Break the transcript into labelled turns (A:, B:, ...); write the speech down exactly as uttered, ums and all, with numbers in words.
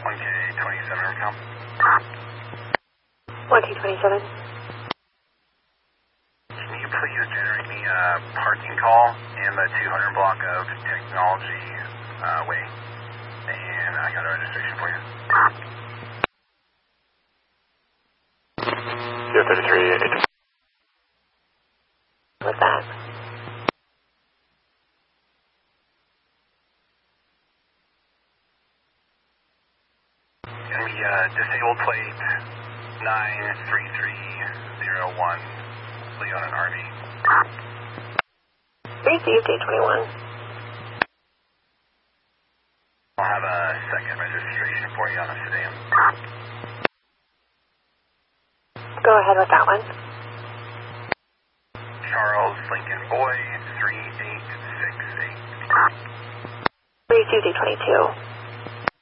A: one K twenty-seven, recount.
B: one K twenty-seven.
A: Can you please generate me a parking call in the two hundred block of Technology uh, Way? And I got a registration for you.
C: zero thirty-three, eight.
B: What's that?
A: Gonna be uh, disabled plate nine three three zero one, Leon and R V.
B: Received eight twenty-one.
A: I'll have a second registration for you on a sedan.
B: Go ahead with that one.
A: Charles Lincoln Boy three eight six eight.
B: Received eight twenty-two.